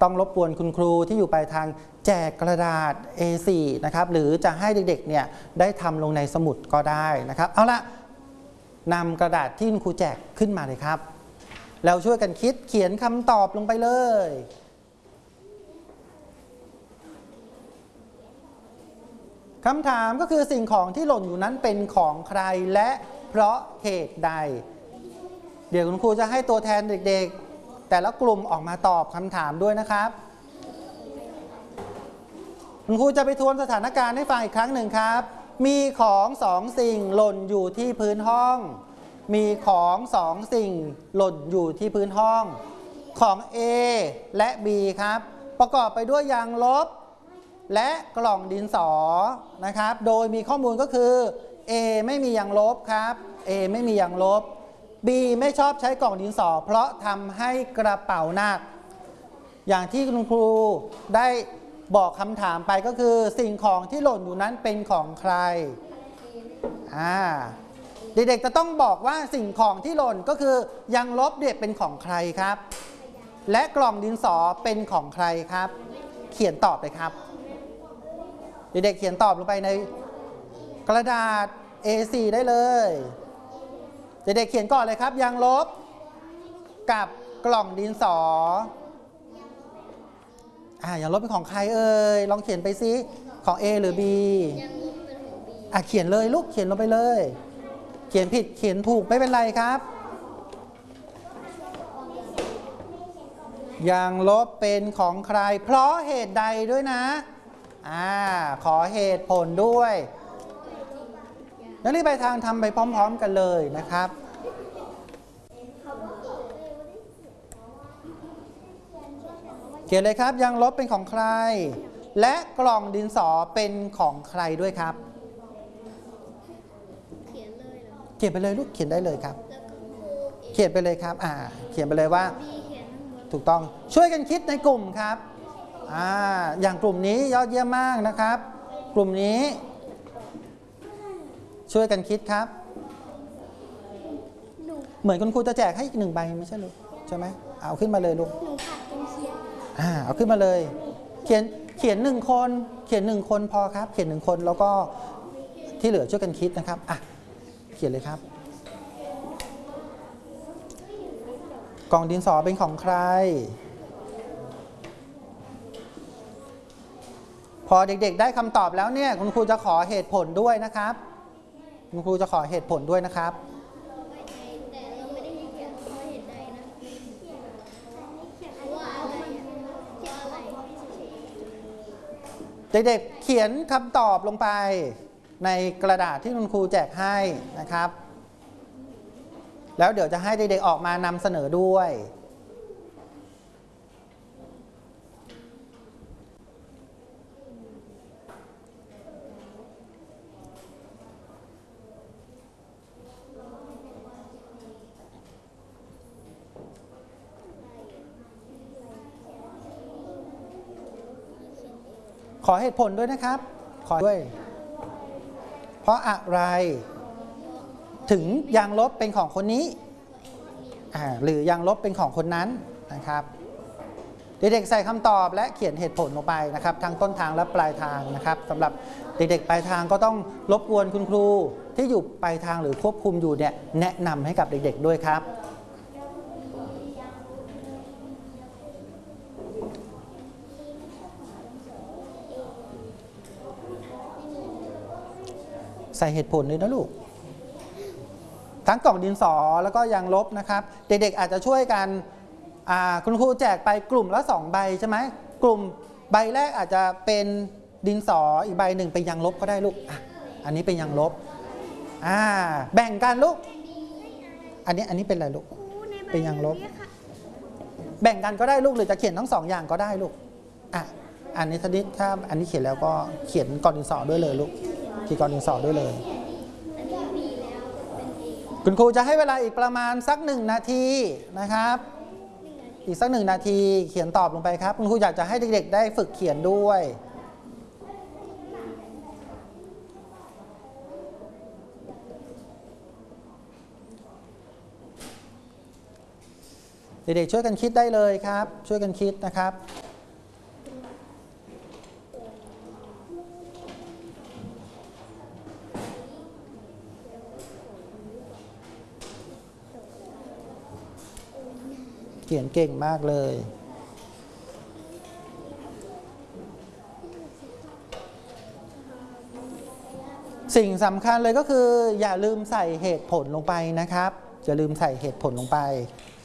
ต้องรบกวนคุณครูที่อยู่ปลายทางแจกกระดาษ A4 นะครับหรือจะให้เด็กๆเนี่ยได้ทำลงในสมุดก็ได้นะครับเอาละนำกระดาษที่คุณครูแจกขึ้นมาเลยครับแล้วช่วยกันคิดเขียนคำตอบลงไปเลยคำถามก็คือสิ่งของที่หล่นอยู่นั้นเป็นของใครและเพราะเหตุใดเดี๋ยวคุณครูจะให้ตัวแทนเด็กๆแต่ละกลุ่มออกมาตอบคำถามด้วยนะครับคุณครูจะไปทวนสถานการณ์ให้ฟังอีกครั้งหนึ่งครับมีของสองสิ่งหล่นอยู่ที่พื้นห้องมีของสองสิ่งหล่นอยู่ที่พื้นห้องของ A และ B ครับประกอบไปด้วยยางลบและกล่องดินสอนะครับโดยมีข้อมูลก็คือ A ไม่มียางลบครับ A ไม่มียางลบ B ไม่ชอบใช้กล่องดินสอเพราะทำให้กระเป๋าหนักอย่างที่คุณครูได้บอกคำถามไปก็คือสิ่งของที่หล่นอยู่นั้นเป็นของใครเด็กๆจะต้องบอกว่าสิ่งของที่หล่นก็คือยางลบเด็กเป็นของใครครับและกล่องดินสอเป็นของใครครับเขียนตอบเลยครับเด็กๆเขียนตอบลงไปในกระดาษ A4 ได้เลยเด็กๆเขียนก่อนเลยครับยางลบกับกล่องดินสอยางลบเป็นของใครเอ่ยลองเขียนไปซิของ A หรือ B เขียนเลยลูกเขียนลงไปเลยเขียนผิดเขียนถูกไม่เป็นไรครับยางลบเป็นของใครเพราะเหตุใดด้วยนะขอเหตุผลด้วยนักเรียนปลายทางทำไปพร้อมๆกันเลยนะครับเขียนเลยครับยางลบเป็นของใครและกล่องดินสอเป็นของใครด้วยครับเขียนไปเลยลูกเขียนได้เลยครับเขียนไปเลยครับเขียนไปเลยว่าถูกต้องช่วยกันคิดในกลุ่มครับอย่างกลุ่มนี้ยอดเยี่ยมมากนะครับกลุ่มนี้ช่วยกันคิดครับเหมือนคุณครูจะแจกให้อีก1 ใบไม่ใช่ลูกใช่ไหมเอาขึ้นมาเลยลูกเอาขึ้นมาเลยเขียน1 คนเขียน1 คนพอครับเขียน1 คนแล้วก็ที่เหลือช่วยกันคิดนะครับเขียนเลยครับกล่องดินสอเป็นของใครพอเด็กๆได้คำตอบแล้วเนี่ยคุณครูจะขอเหตุผลด้วยนะครับคุณครูจะขอเหตุผลด้วยนะครับเด็กๆเขียนคำตอบลงไปในกระดาษที่คุณครูแจกให้นะครับแล้วเดี๋ยวจะให้เด็กๆออกมานำเสนอด้วยขอเหตุผลด้วยนะครับขอด้วยเพราะอะไรถึงยางลบเป็นของคนนี้หรือยางลบเป็นของคนนั้นนะครับเด็กๆใส่คำตอบและเขียนเหตุผลลงไปนะครับทั้งต้นทางและปลายทางนะครับสำหรับเด็กๆปลายทางก็ต้องรบกวนคุณครูที่อยู่ปลายทางหรือควบคุมอยู่เนี่ยแนะนำให้กับเด็กๆด้วยครับใส่เหตุผลเลยนะลูกทั้งกล่องดินสอแล้วก็ยางลบนะครับเด็กๆอาจจะช่วยกันคุณครูแจกไปกลุ่มละ2 ใบใช่ไหมกลุ่มใบแรกอาจจะเป็นดินสออีกใบหนึ่งเป็นยางลบก็ได้ลูกอันนี้เป็นยางลบแบ่งกันลูกอันนี้เป็นอะไรลูกเป็นยางลบแบ่งกันก็ได้ลูกหรือจะเขียนทั้ง2 อย่างก็ได้ลูกอันนี้ถ้าอันนี้เขียนแล้วก็เขียนกล่องดินสอด้วยเลยลูกเขียนกล่องดินสอด้วยเลยคุณครูจะให้เวลาอีกประมาณสัก1 นาทีนะครับอีกสัก1 นาทีเขียนตอบลงไปครับคุณครูอยากจะให้เด็กๆได้ฝึกเขียนด้วยเด็กๆช่วยกันคิดได้เลยครับช่วยกันคิดนะครับเขียนเก่งมากเลย สิ่งสำคัญเลยก็คืออย่าลืมใส่เหตุผลลงไปนะครับอย่าลืมใส่เหตุผลลงไป